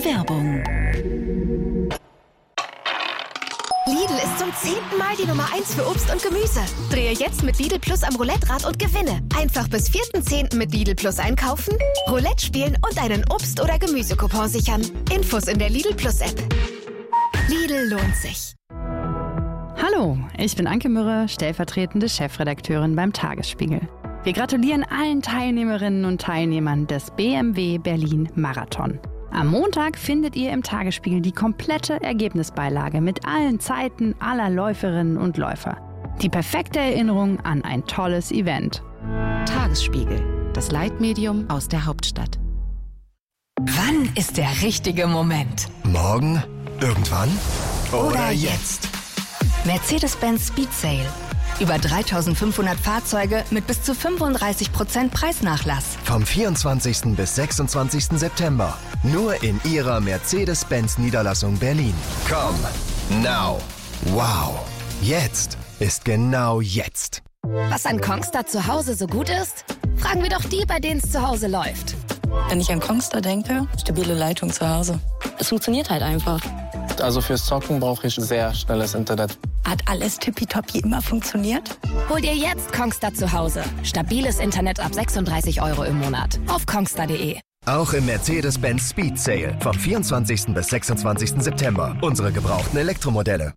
Werbung. Lidl ist zum 10. Mal die Nummer 1 für Obst und Gemüse. Drehe jetzt mit Lidl Plus am Roulette-Rad und gewinne. Einfach bis 4.10. mit Lidl Plus einkaufen, Roulette spielen und einen Obst- oder Gemüsecoupon sichern. Infos in der Lidl Plus App. Lidl lohnt sich. Hallo, ich bin Anke Mürre, stellvertretende Chefredakteurin beim Tagesspiegel. Wir gratulieren allen Teilnehmerinnen und Teilnehmern des BMW Berlin Marathon. Am Montag findet ihr im Tagesspiegel die komplette Ergebnisbeilage mit allen Zeiten aller Läuferinnen und Läufer. Die perfekte Erinnerung an ein tolles Event. Tagesspiegel, das Leitmedium aus der Hauptstadt. Wann ist der richtige Moment? Morgen? Irgendwann? Oder jetzt? Mercedes-Benz Speed Sale. Über 3.500 Fahrzeuge mit bis zu 35% Preisnachlass. Vom 24. bis 26. September. Nur in Ihrer Mercedes-Benz-Niederlassung Berlin. Come now. Wow. Jetzt ist genau jetzt. Was an Kongstar zu Hause so gut ist? Fragen wir doch die, bei denen es zu Hause läuft. Wenn ich an Kongstar denke, stabile Leitung zu Hause. Es funktioniert halt einfach. Also fürs Zocken brauche ich sehr schnelles Internet. Hat alles tippitoppi immer funktioniert? Hol dir jetzt Kongstar zu Hause. Stabiles Internet ab 36 € im Monat. Auf kongstar.de. Auch im Mercedes-Benz Speed Sale. Vom 24. bis 26. September. Unsere gebrauchten Elektromodelle.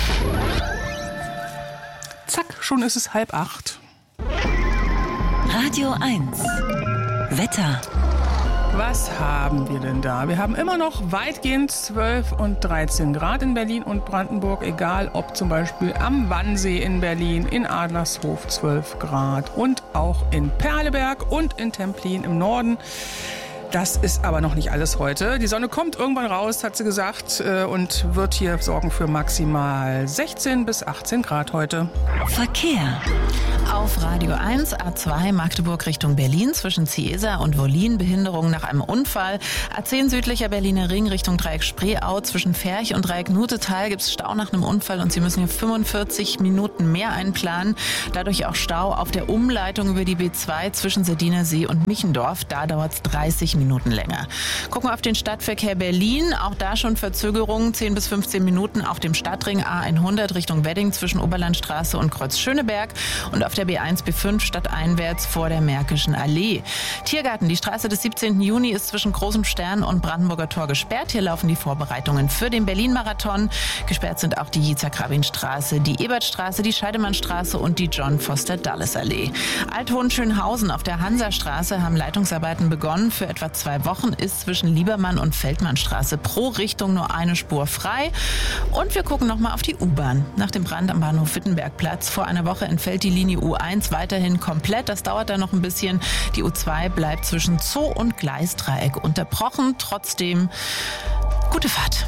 Zack, schon ist es 7:30. Radio 1. Wetter. Was haben wir denn da? Wir haben immer noch weitgehend 12 und 13 Grad in Berlin und Brandenburg, egal ob zum Beispiel am Wannsee in Berlin, in Adlershof 12 Grad und auch in Perleberg und in Templin im Norden. Das ist aber noch nicht alles heute. Die Sonne kommt irgendwann raus, hat sie gesagt, und wird hier sorgen für maximal 16 bis 18 Grad heute. Verkehr. Auf Radio 1, A2 Magdeburg Richtung Berlin zwischen Ciesa und Wollin. Behinderung nach einem Unfall. A10 südlicher Berliner Ring Richtung Dreieck Spreeau. Zwischen Ferch und Dreieck Nutetal gibt es Stau nach einem Unfall und Sie müssen hier 45 Minuten mehr einplanen. Dadurch auch Stau auf der Umleitung über die B2 zwischen Sediner See und Michendorf. Da dauert es 30 Minuten länger. Gucken wir auf den Stadtverkehr Berlin. Auch da schon Verzögerungen, 10 bis 15 Minuten auf dem Stadtring A100 Richtung Wedding zwischen Oberlandstraße und Kreuz Schöneberg und auf der B1 B5 stadteinwärts vor der Märkischen Allee. Tiergarten, die Straße des 17. Juni ist zwischen Großem Stern und Brandenburger Tor gesperrt. Hier laufen die Vorbereitungen für den Berlin-Marathon. Gesperrt sind auch die Yitzhak-Rabin-Straße, die Ebertstraße, die Scheidemannstraße und die John-Foster-Dulles-Allee. Althohenschönhausen auf der Hansastraße haben Leitungsarbeiten begonnen. Für etwa 2 Wochen ist zwischen Liebermann und Feldmannstraße pro Richtung nur eine Spur frei. Und wir gucken nochmal auf die U-Bahn. Nach dem Brand am Bahnhof Wittenbergplatz vor einer Woche entfällt die Linie U1 weiterhin komplett. Das dauert dann noch ein bisschen. Die U2 bleibt zwischen Zoo und Gleisdreieck unterbrochen. Trotzdem gute Fahrt.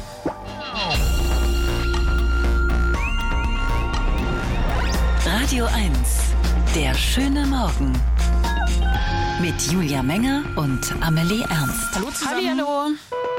Radio 1. Der schöne Morgen. Mit Julia Menger und Amelie Ernst. Hallo zusammen. Hallihallo.